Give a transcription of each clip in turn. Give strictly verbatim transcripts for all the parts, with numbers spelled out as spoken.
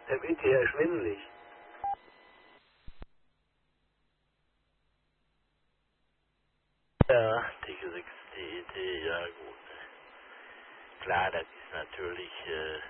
Er wird hier schwindelig. Ja, T G sechs T E T, ja gut. Klar, das ist natürlich, äh,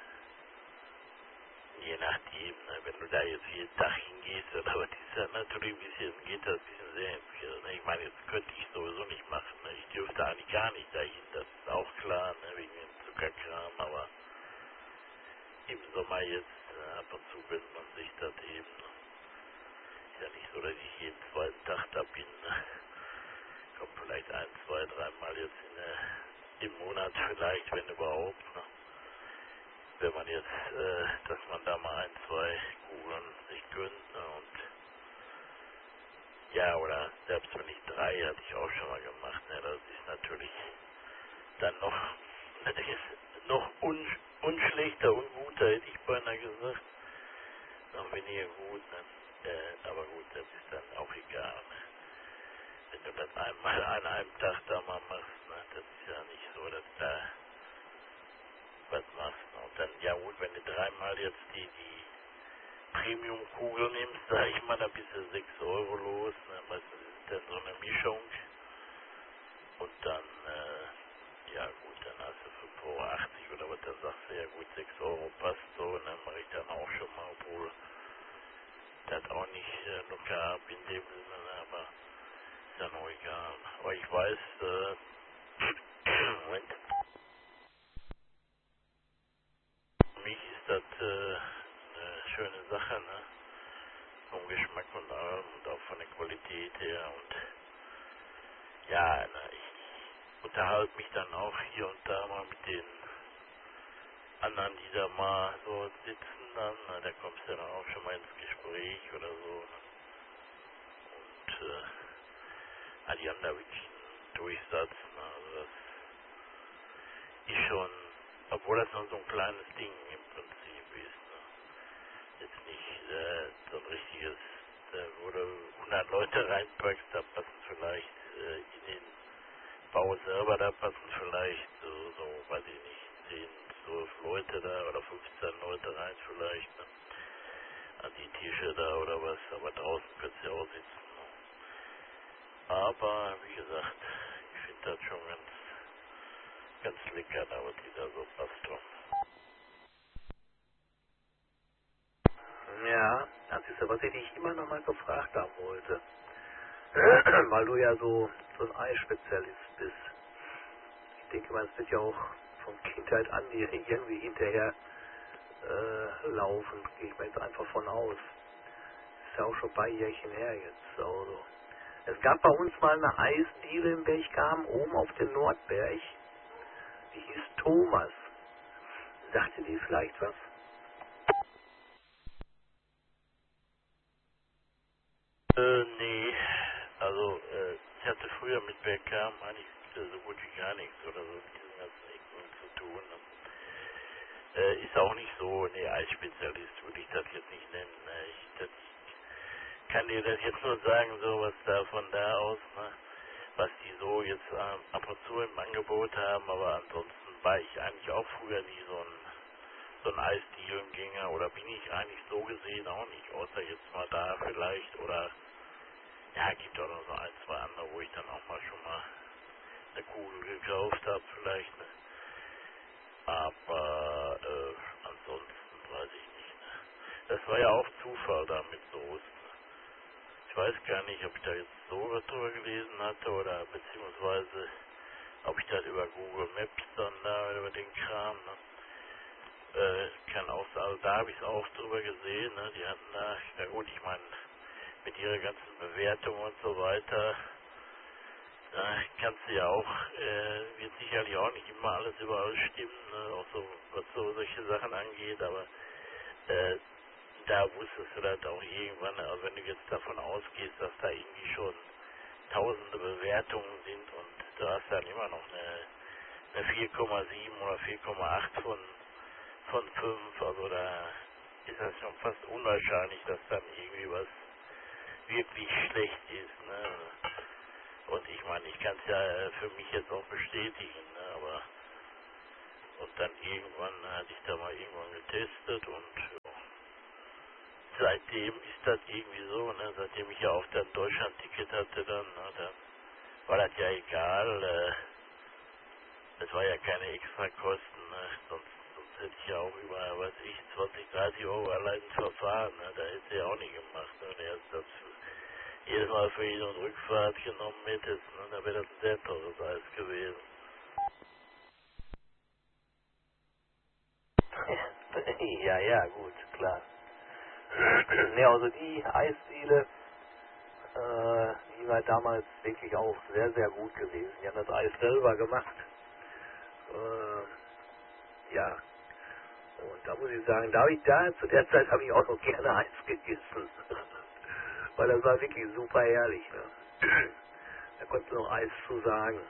je nachdem, ne, wenn du da jetzt jeden Tag hingehst, oder was ist das natürlich ein bisschen, geht das ein bisschen sehr empfehlen. Ne? Ich meine, jetzt könnte ich sowieso nicht machen. Ne? Ich dürfte eigentlich gar nicht dahin, das ist auch klar, ne? Wegen dem Zuckerkram, aber im Sommer jetzt, äh, ab und zu gönnt man sich das eben. Ne? Ist ja nicht so, dass ich jeden zweiten Tag da bin. Ne? Kommt vielleicht ein, zwei, dreimal jetzt in der, im Monat vielleicht, wenn überhaupt. Ne? Wenn man jetzt, äh, dass man da mal ein, zwei Kugeln sich gönnt. Ne? Und ja, oder selbst wenn ich drei, hatte ich auch schon mal gemacht. Ne? Das ist natürlich dann noch, das ist noch un, unschlechter, unguter, hätte ich beinahe gesagt. Noch weniger gut. Ne? Äh, aber gut, das ist dann auch egal. Ne? Wenn du das einmal an einem Tag da mal machst, ne? Das ist ja nicht so, dass da was machst. Ne? Und dann, ja gut, wenn du dreimal jetzt die, die Premium-Kugel nimmst, sag ich mal, da bist du sechs Euro los. Ne? Meistens ist dann so eine Mischung. Und dann, äh, ja gut, dann hast du fünf Euro achtzig oder was, da sagst du, ja gut, sechs Euro passt so. Und dann mache ich dann auch schon mal, obwohl das auch nicht äh, locker ab in dem Sinne, ne? Aber ist ja noch egal. Aber ich weiß, äh, Moment, für mich ist das äh, eine schöne Sache, ne? Vom Geschmack und allem und auch von der Qualität her. Und ja, na, ich unterhalte mich dann auch hier und da mal mit den anderen, die da mal so sitzen dann. Na, da kommst du dann auch schon mal ins Gespräch oder so. Ne? Und äh, ja, die haben da wirklich einen Durchsatz. Ne? Also das ist schon, obwohl das nur so ein kleines Ding im Prinzip ist. Ne? Jetzt nicht äh, so ein richtiges, äh, wo du hundert Leute reinpackst, da passen vielleicht äh, in den Bau selber, da passen vielleicht so, so, weiß ich nicht, zehn, zwölf Leute da oder fünfzehn Leute rein vielleicht, ne? An die Tische da oder was, aber draußen könntest du ja auch sitzen. Ne? Aber, wie gesagt, ich finde das schon ganz, ganz lecker, da was die da so basteln. Ja, das ist ja, was ich dich immer noch mal gefragt haben wollte. Weil du ja so, so ein Eisspezialist bist. Ich denke mal, es wird ja auch von Kindheit an dir irgendwie hinterher äh, laufen. Gehe ich mir jetzt einfach von aus. Ist ja auch schon ein paar Jährchen her jetzt. Also. Es gab bei uns mal eine Eisdiele in Berchtesgaden oben auf dem Nordberg. Die hieß Thomas. Sagte die vielleicht was? Äh, nee, also, äh, ich hatte früher mit Bergkram eigentlich äh, so gut wie gar nichts oder so mit diesen ganzen Ecken zu tun. Ne? Äh, ist auch nicht so, nee, als Spezialist würde ich das jetzt nicht nennen. Ne? Ich das, kann dir das jetzt nur sagen, so was da von da aus, ne? Was die so jetzt ähm, ab und zu im Angebot haben, aber ansonsten war ich eigentlich auch früher nie so ein so ein Eisdielengänger oder bin ich eigentlich so gesehen auch nicht, außer jetzt mal da vielleicht oder ja, gibt auch noch so ein, zwei andere, wo ich dann auch mal schon mal eine Kugel gekauft habe vielleicht, ne? Aber äh, ansonsten weiß ich nicht. Ne? Das war ja auch Zufall da mit Soest. Ne? Ich weiß gar nicht, ob ich da jetzt so was drüber gelesen hatte oder beziehungsweise ob ich das über Google Maps dann da über den Kram, ne? Äh, kann auch sein, also da habe ich es auch drüber gesehen, ne? Die hatten da, ja gut, ich meine, mit ihrer ganzen Bewertung und so weiter, da kannst du ja auch, äh, wird sicherlich auch nicht immer alles überall stimmen, ne? Auch so, was so solche Sachen angeht, aber äh, da wusstest du das auch irgendwann, also wenn du jetzt davon ausgehst, dass da irgendwie schon tausende Bewertungen sind und du hast dann immer noch eine, eine vier Komma sieben oder vier Komma acht von, von fünf, also da ist das schon fast unwahrscheinlich, dass dann irgendwie was wirklich schlecht ist, ne? Und ich meine, ich kann es ja für mich jetzt auch bestätigen, ne? Aber und dann irgendwann hatte ich da mal irgendwann getestet und ja, seitdem ist das irgendwie so, ne, seitdem ich ja auch dann Deutschland-Ticket hatte dann, ne, dann war das ja egal, äh, das war ja keine extra Kosten, ne, sonst, sonst hätte ich ja auch über, was ich, zwanzig, dreißig Euro allein verfahren, ne, da hätte ich ja auch nicht gemacht, ne, und erst das jedes Mal für Hin- und Rückfahrt genommen hättest, ne, dann wäre das ein sehr teures Eis gewesen. Ja, ja, gut, klar. Ja, also die Eisdiele, äh, die war damals wirklich auch sehr, sehr gut gewesen. Die haben das Eis selber gemacht. Äh, ja, und da muss ich sagen, da habe ich da, zu der Zeit habe ich auch noch gerne Eis gegessen. Weil das war wirklich super herrlich. Ne? Da konntest du noch Eis zu sagen.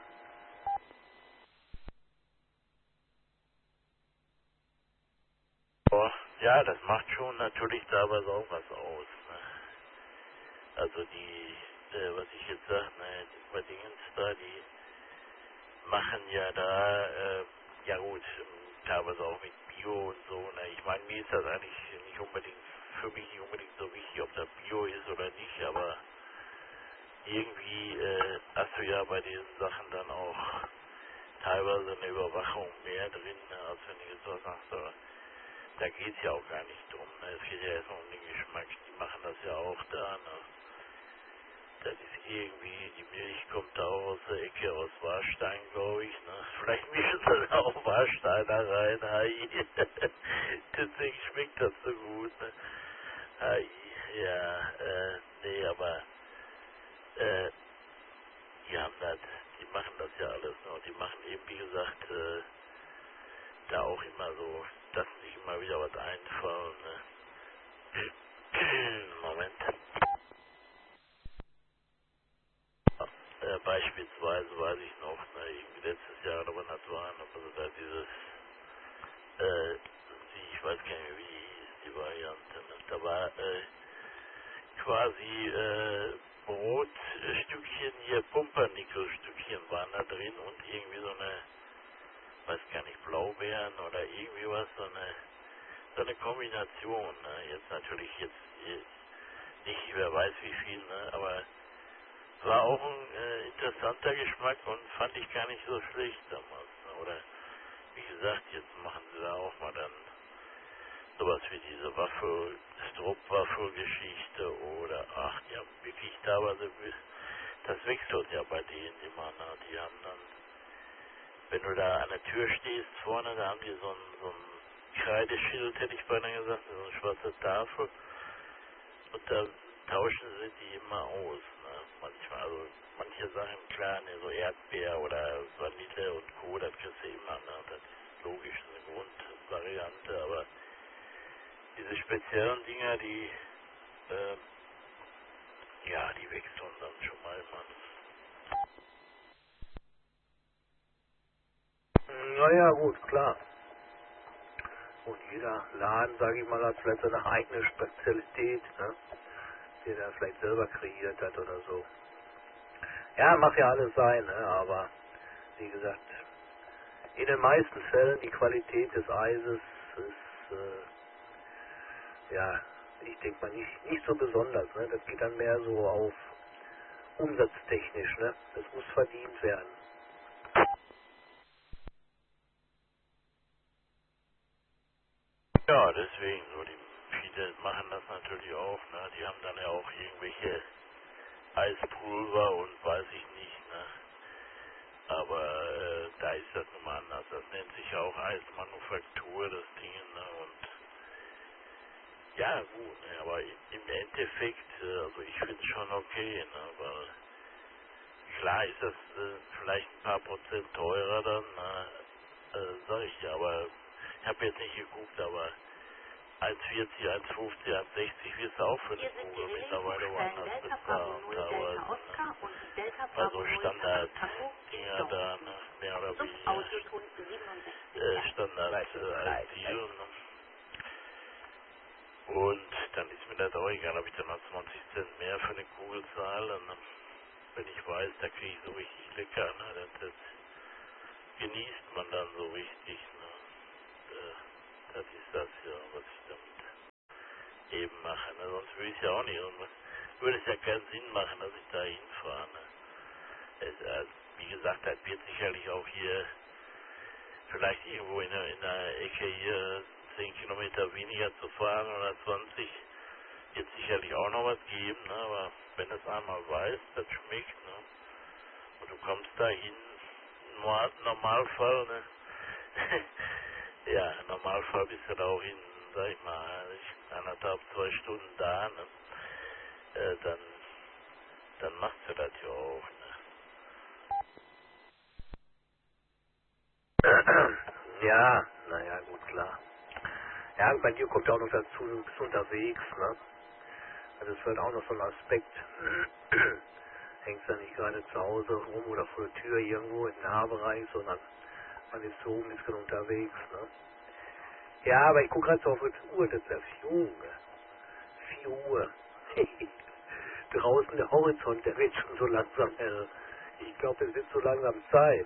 Boah, ja, das macht schon natürlich teilweise auch was aus, ne. Also die, äh, was ich jetzt sag, ne, die bei Dingens da, die machen ja da, äh, ja gut, teilweise auch mit Bio und so, ne. Ich meine, mir ist das eigentlich nicht unbedingt, für mich nicht unbedingt so wichtig, ob das Bio ist oder nicht, aber irgendwie äh, hast du ja bei diesen Sachen dann auch teilweise eine Überwachung mehr drin, ne, als wenn du jetzt so sagst, so, da geht es ja auch gar nicht drum, ne. Es geht ja erstmal um den Geschmack, die machen das ja auch da, ne. Das ist irgendwie, die Milch kommt da aus der Ecke aus Warstein, glaube ich, ne. Vielleicht mischen sie da auch Warsteiner rein, ai. Deswegen schmeckt das so gut, ne. Ai, ja, äh, nee, aber, äh, die haben das, die machen das ja alles, ne. Und die machen eben, wie gesagt, äh, da auch immer so, lassen sich immer wieder was einfallen, ne. Moment. Äh, beispielsweise weiß ich noch, ne, irgendwie letztes Jahr oder wann das war, ne, also da dieses, äh, die, ich weiß gar nicht mehr, wie die hieß, die Variante, ne, da war äh, quasi äh, Brotstückchen, hier Pumpernickelstückchen waren da drin und irgendwie so eine, weiß gar nicht, Blaubeeren oder irgendwie was, so eine, so eine Kombination, ne, jetzt natürlich jetzt äh, nicht, wer weiß wie viel, ne, aber war auch ein äh, interessanter Geschmack und fand ich gar nicht so schlecht damals. Ne? Oder wie gesagt, jetzt machen sie da auch mal dann sowas wie diese Waffel, Strupp-Waffel-Geschichte oder ach, die haben wirklich teilweise, das wechselt ja bei denen immer, ne? Die haben dann, wenn du da an der Tür stehst vorne, da haben die so ein, so ein Kreideschild, hätte ich beinahe gesagt, so eine schwarze Tafel. Und da tauschen sie die immer aus, ne? Manchmal, also manche Sachen, klar, ne, so Erdbeer oder Vanille und Co., das kriegst du immer, ne? Das ist logisch eine Grundvariante, aber diese speziellen Dinger, die, äh, ja, die wechseln dann schon mal immer. Naja, gut, klar. Und jeder Laden, sage ich mal, hat vielleicht seine eigene Spezialität, ne? Die er vielleicht selber kreiert hat oder so. Ja, mag ja alles sein, ne? Aber wie gesagt, in den meisten Fällen die Qualität des Eises ist, äh, ja, ich denke mal nicht, nicht so besonders, ne? Das geht dann mehr so auf umsatztechnisch, ne? Das muss verdient werden. Ja, deswegen, so, die viele machen das natürlich auch, ne? Die haben dann ja auch irgendwelche Eispulver und weiß ich nicht, ne? Aber äh, da ist das nun mal anders. Das nennt sich ja auch Eismanufaktur, das Ding, ne? Und ja, gut, ne? Aber im Endeffekt, äh, also ich finde es schon okay, ne? Weil klar ist das äh, vielleicht ein paar Prozent teurer dann, ne? Äh, sag ich ja, aber ich habe jetzt nicht geguckt, aber eins vierzig, eins fünfzig, eins sechzig wirst du auch für eine Kugel mittlerweile woanders bezahlen, teilweise, ne? Bei so Standard-Dinger da, ne? Mehr oder weniger äh, Standard äh, als Deal, ne? Und dann ist mir das auch egal, ob ich dann mal zwanzig Cent mehr für eine Kugel zahle, ne? Wenn ich weiß, da kriege ich so richtig lecker, ne? Das, das genießt man dann so richtig, ne? Äh, das ist das ja, was ich damit eben machen, ne? Sonst würde ich es ja auch nicht. Und würde es ja keinen Sinn machen, dass ich da hinfahre. Ne? Es, äh, wie gesagt, das wird sicherlich auch hier vielleicht irgendwo in der, in der Ecke hier zehn Kilometer weniger zu fahren oder zwanzig, wird sicherlich auch noch was geben, ne? Aber wenn es einmal weiß, das schmeckt, ne? Und du kommst da hin, im Normalfall, ne? Ja, im Normalfall bist du da auch in, sag ich mal, anderthalb, zwei Stunden da, ne? Äh, dann, dann machst du das ja auch, ne? Ja, naja, gut, klar. Ja, bei dir kommt auch noch dazu, du bist unterwegs, ne? Also das wird auch noch so ein Aspekt. Hängst da nicht gerade zu Hause rum oder vor der Tür irgendwo im Nahbereich, sondern man ist so ein bisschen unterwegs, ne? Ja, aber ich gucke gerade so auf die Uhr, das ist ja vier Uhr. vier Uhr. Draußen der Horizont, der wird schon so langsam hell. Ich glaube, es wird so langsam Zeit.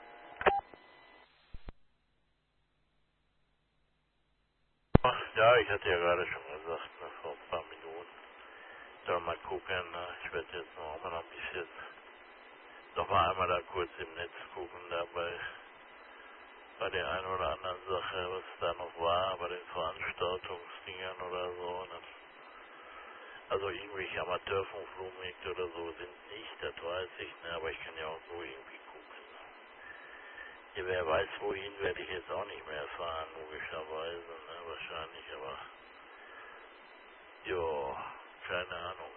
Ach, ja, ich hatte ja gerade schon gesagt, ne, vor ein paar Minuten. Soll mal gucken, ne? Ich werde jetzt noch mal noch ein bisschen, noch mal einmal da kurz im Netz gucken, da bei, bei der einen oder anderen Sache, was da noch war, bei den Veranstaltungsdingern oder so, ne? Also irgendwelche Amateurfunkflugmärkte oder so sind nicht, das weiß ich, ne? Aber ich kann ja auch so irgendwie gucken, ne? Ja, wer weiß wohin, werde ich jetzt auch nicht mehr fahren, logischerweise, ne? Wahrscheinlich, aber, jo, keine Ahnung.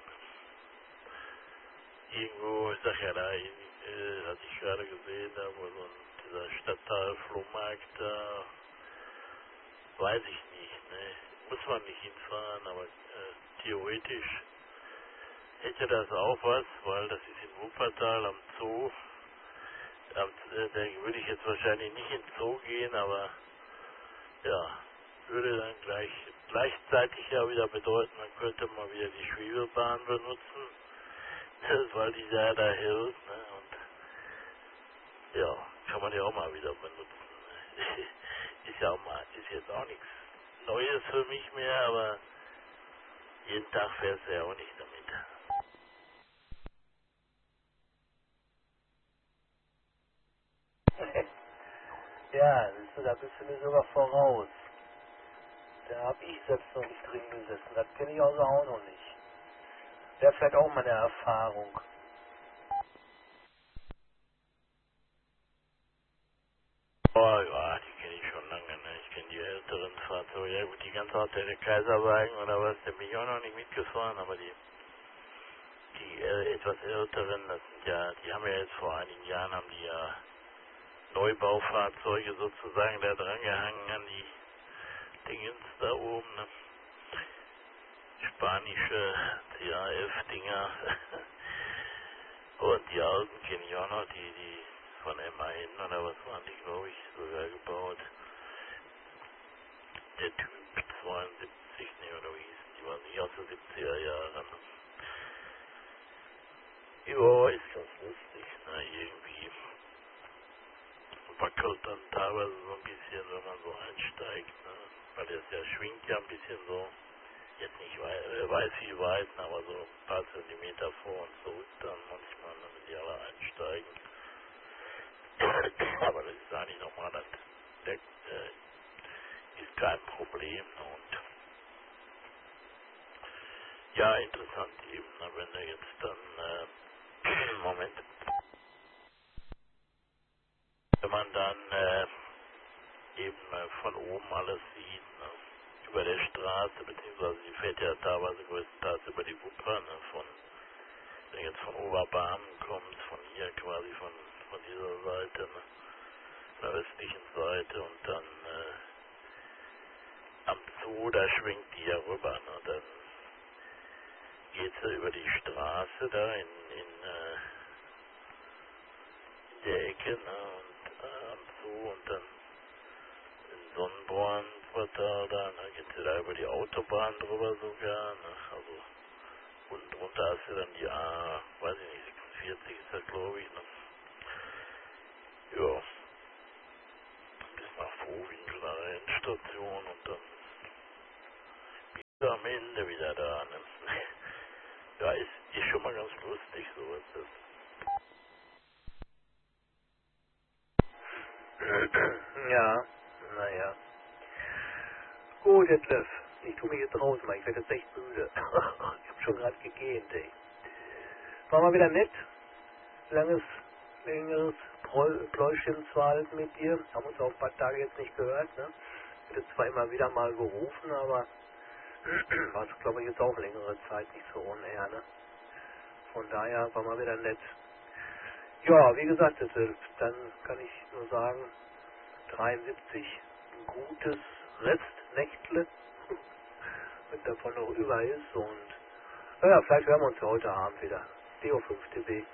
Irgendwo, ich sag ja da, in, äh, hatte ich gerade gesehen, da wo so ein, dieser Stadtteil-Flohmarkt, da weiß ich nicht, ne? Muss man nicht hinfahren, aber äh, theoretisch hätte das auch was, weil das ist in Wuppertal am Zoo. Am, äh, da würde ich jetzt wahrscheinlich nicht ins Zoo gehen, aber ja, würde dann gleich gleichzeitig ja wieder bedeuten, man könnte mal wieder die Schwebebahn benutzen, weil die da da hält, ne? Und ja, kann man ja auch mal wieder benutzen. Ist ja auch mal, ist jetzt auch nichts Neues für mich mehr, aber jeden Tag fährst du ja auch nicht damit. Ja, siehst du, da bist du mir sogar voraus. Da habe ich selbst noch nicht drin gesessen. Das kenne ich also auch noch nicht. Wäre vielleicht auch mal eine Erfahrung. Oh ja, die kenne ich schon lange, ne? Ich kenne die älteren Fahrzeuge. Ja gut, die ganz alte der Kaiserwagen oder was, da bin ich auch noch nicht mitgefahren, aber die die äh, etwas älteren, das sind ja, die haben ja jetzt vor einigen Jahren haben die ja Neubaufahrzeuge sozusagen da dran gehangen an die Dingens da oben, ne? Spanische C A F-Dinger. Und die alten kenne ich auch noch, die, die von M A N oder was waren die, glaube ich, sogar gebaut. Der Typ zweiundsiebzig, ne, oder wie hießen die, war nicht aus den siebziger Jahren. Ja, ist ganz lustig, na, irgendwie wackelt dann teilweise so ein bisschen, wenn man so einsteigt, ne, weil das ja schwingt ja ein bisschen so. Jetzt nicht weit, äh, weiß wie weit, aber so ein paar Zentimeter vor und zurück dann manchmal, ne, wenn die alle einsteigen. Aber das ist eigentlich nochmal, das der, äh, ist kein Problem. Ne? Und ja, interessant eben, ne, wenn du jetzt dann, äh, Moment, wenn man dann äh, eben äh, von oben alles sieht, ne, über der Straße, beziehungsweise die fährt ja teilweise größtenteils über die Wupper, ne, von, wenn du jetzt von Oberbarmen kommst, von hier quasi von, von dieser Seite, ne, von der östlichen Seite und dann äh, am Zoo, da schwingt die ja rüber, ne, dann geht sie über die Straße da in, in, äh, in der Ecke, ne, und äh, am Zoo und dann in Sonnenborn-Quartal da, ne, geht sie da über die Autobahn drüber sogar, ne, also unten drunter hast du dann die A, weiß ich nicht, sechsundvierzig ist das, glaube ich, ne, ja, bis nach Vohwinkel an der Endstation und dann am Ende wieder da. Ne? Ja, ist, ist schon mal ganz lustig, so ist das. Ja, naja. Gut, Detlef. Ich tue mich jetzt raus, Mann. Ich werde jetzt echt müde. Ich habe schon gerade gegähnt, ey. War mal wieder nett. Langes, längeres Pläu- Pläuschchen mit dir. Haben uns auch ein paar Tage jetzt nicht gehört, ne? Ich hätte zwar immer wieder mal gerufen, aber war es, glaube ich, jetzt auch längere Zeit nicht so on air, ne? Von daher war mal wieder nett. Ja, wie gesagt, Detlef, dann kann ich nur sagen, dreiundsiebzig, ein gutes Restnächtle, wenn davon noch über ist. Und naja, vielleicht hören wir uns ja heute Abend wieder. D O fünf T V.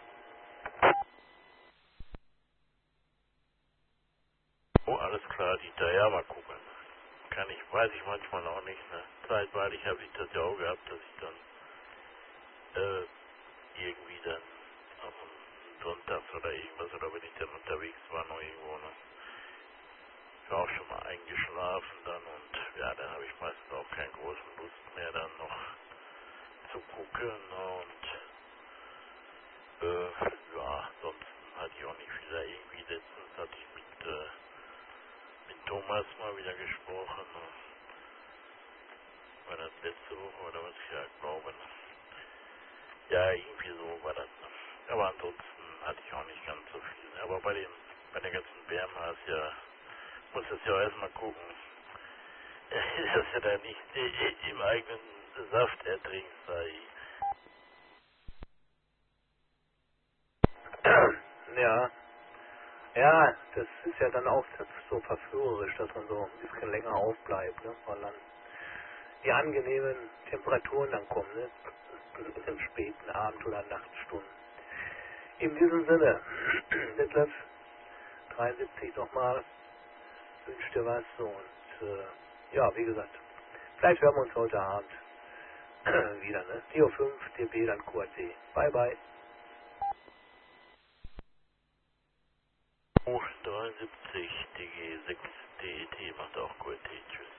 Oh, alles klar, Dieter, ja, mal gucken. Kann ich, weiß ich manchmal auch nicht, ne? Zeitweilig habe ich das ja auch gehabt, dass ich dann, äh, irgendwie dann am Sonntag oder irgendwas, oder wenn ich dann unterwegs war, noch irgendwo, ne? Ich war auch schon mal eingeschlafen dann und ja, dann habe ich meistens auch keine große Lust mehr dann noch zu gucken, ne? Und äh, ja, ansonsten hatte ich auch nicht wieder irgendwie, letztens hatte ich mit, äh, mit Thomas mal wieder gesprochen, ne? War das letzte Woche oder was ich ja glaube, ne? Ja, irgendwie so war das, ne? Aber ansonsten hatte ich auch nicht ganz so viel, ne? Aber bei den, bei der ganzen Wärme hast ja, muss es ja auch erstmal gucken, dass du da nicht im eigenen Saft ertrinkst, sag ich. Ja, ja, das ist ja dann auch so verführerisch, dass man so ein bisschen länger aufbleibt, ne? Weil dann die angenehmen Temperaturen dann kommen, ne? In den späten Abend- oder Nachtstunden. In diesem Sinne, Detlef, dreiundsiebzig nochmal, wünsche dir was und äh, ja, wie gesagt, vielleicht hören wir uns heute Abend wieder, ne? D O fünf, D B, dann Q A T. Bye, bye. Oh, dreiundsiebzig, D G sechs, D E T macht auch Q T, tschüss.